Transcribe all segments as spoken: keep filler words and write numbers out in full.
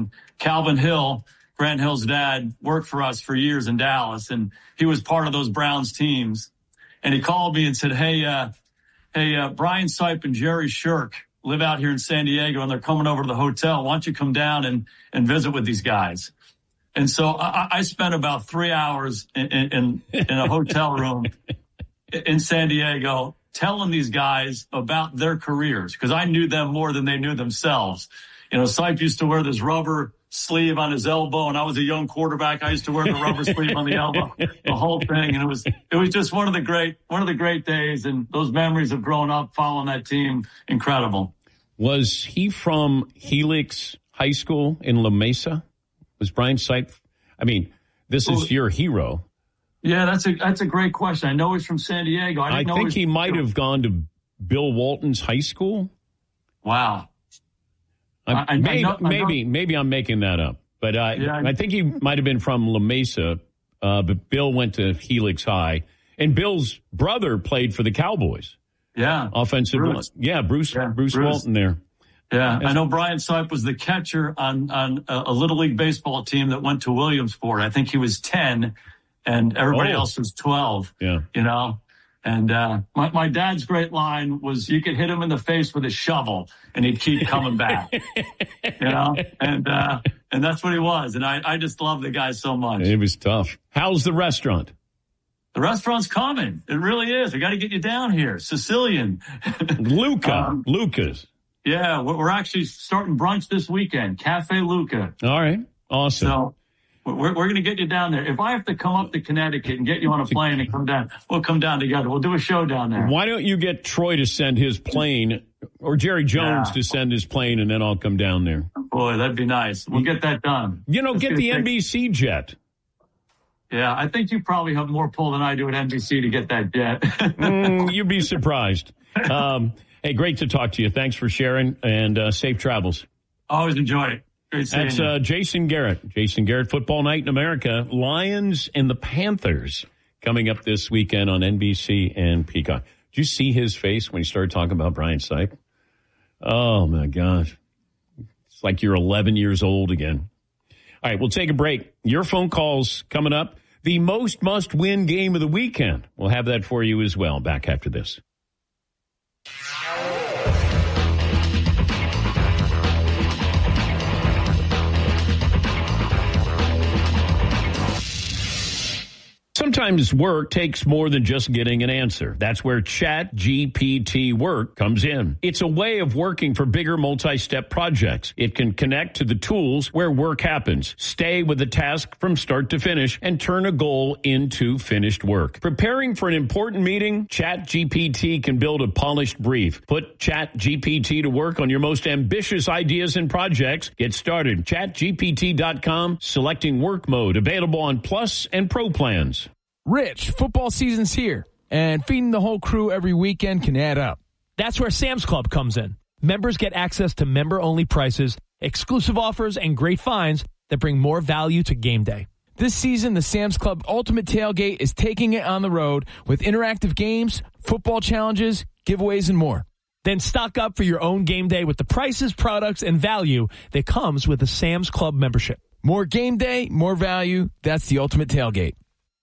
And Calvin Hill, Grant Hill's dad, worked for us for years in Dallas, and he was part of those Browns teams. And he called me and said, hey, uh, hey, uh, Brian Sipe and Jerry Shirk live out here in San Diego, and they're coming over to the hotel. Why don't you come down and, and visit with these guys? And so I, I spent about three hours in, in, in a hotel room in San Diego telling these guys about their careers, because I knew them more than they knew themselves. You know, Sipe used to wear this rubber sleeve on his elbow, and I was a young quarterback. I used to wear the rubber sleeve on the elbow, the whole thing. And it was, it was just one of the great, one of the great days. And those memories of growing up, following that team, incredible. Was he from Helix High School in La Mesa? Was Brian Sipe? I mean, this is your hero. Yeah, that's a, that's a great question. I know he's from San Diego. I, didn't I know think he might have gone to Bill Walton's high school. Wow. I, I, maybe, I know, maybe, I know. maybe I'm making that up, but uh, yeah, I, I think he might have been from La Mesa, uh, but Bill went to Helix High, and Bill's brother played for the Cowboys. Yeah. Offensive Bruce. line. Yeah, Bruce, yeah, Bruce, Bruce Walton there. Yeah, I know Brian Sipe was the catcher on, on a, a Little League baseball team that went to Williamsport. I think he was ten, and everybody oh. else was twelve, yeah. you know. And uh, my, my dad's great line was, you could hit him in the face with a shovel and he'd keep coming back, you know, and uh, and that's what he was. And I, I just love the guy so much. It was tough. How's the restaurant? The restaurant's coming. It really is. I got to get you down here. Sicilian. Luca. um, Luca's. Yeah, we're actually starting brunch this weekend. Cafe Luca. All right. Awesome. So we're, we're going to get you down there. If I have to come up to Connecticut and get you on a plane and come down, we'll come down together. We'll do a show down there. Why don't you get Troy to send his plane, or Jerry Jones yeah. to send his plane, and then I'll come down there? Boy, that'd be nice. We'll get that done. You know, Let's get, get the take... N B C jet. Yeah, I think you probably have more pull than I do at N B C to get that jet. mm, you'd be surprised. Um, hey, great to talk to you. Thanks for sharing, and uh, safe travels. Always enjoy it. Great seeing That's you. uh, Jason Garrett. Jason Garrett, Football Night in America. Lions and the Panthers coming up this weekend on N B C and Peacock. Did you see his face when he started talking about Brian Sipe? Oh, my gosh. It's like you're eleven years old again. All right, we'll take a break. Your phone calls coming up. The most must-win game of the weekend. We'll have that for you as well. Back after this. Sometimes work takes more than just getting an answer. That's where Chat G P T Work comes in. It's a way of working for bigger multi-step projects. It can connect to the tools where work happens, stay with the task from start to finish, and turn a goal into finished work. Preparing for an important meeting, Chat G P T can build a polished brief. Put Chat G P T to work on your most ambitious ideas and projects. Get started. Chat G P T dot com, selecting work mode, available on Plus and Pro plans. Rich, football season's here, and feeding the whole crew every weekend can add up. That's where Sam's Club comes in. Members get access to member-only prices, exclusive offers, and great finds that bring more value to game day. This season, the Sam's Club Ultimate Tailgate is taking it on the road with interactive games, football challenges, giveaways, and more. Then stock up for your own game day with the prices, products, and value that comes with a Sam's Club membership. More game day, more value. That's the Ultimate Tailgate.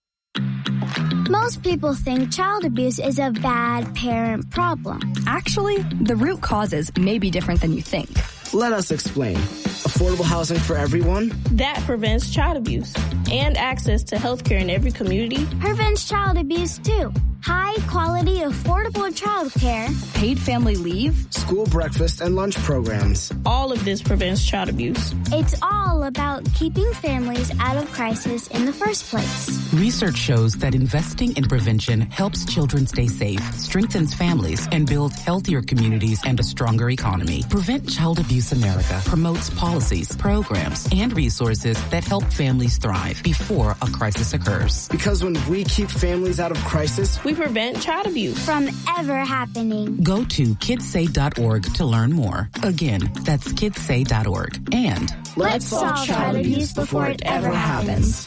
Most people think child abuse is a bad parent problem. Actually, the root causes may be different than you think. Let us explain. Affordable housing for everyone? That prevents child abuse. And access to health care in every community. Prevents child abuse, too. High quality, affordable child care. Paid family leave. School breakfast and lunch programs. All of this prevents child abuse. It's all about keeping families out of crisis in the first place. Research shows that investing in prevention helps children stay safe, strengthens families, and builds healthier communities and a stronger economy. Prevent Child Abuse America promotes policies, programs, and resources that help families thrive before a crisis occurs. Because when we keep families out of crisis, we prevent child abuse from ever happening. Go to kids say dot org to learn more. Again, that's kids say dot org. And let's solve child abuse before it ever happens.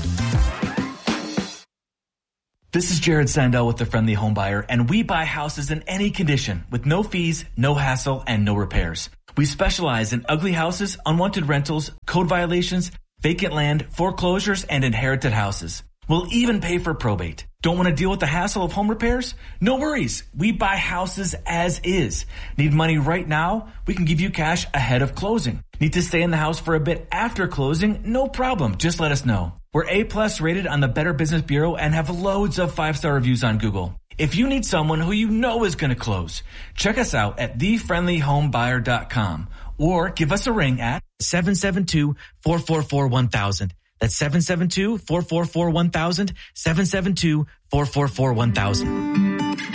This is Jared Sandell with The Friendly Home Buyer, and we buy houses in any condition with no fees, no hassle, and no repairs. We specialize in ugly houses, unwanted rentals, code violations, vacant land, foreclosures, and inherited houses. We'll even pay for probate. Don't want to deal with the hassle of home repairs? No worries. We buy houses as is. Need money right now? We can give you cash ahead of closing. Need to stay in the house for a bit after closing? No problem. Just let us know. We're A-plus rated on the Better Business Bureau and have loads of five-star reviews on Google. If you need someone who you know is going to close, check us out at the friendly home buyer dot com or give us a ring at seven seven two, four four four, one thousand. That's seven seven two, four four four, one thousand, seven seven two, four four four, one thousand.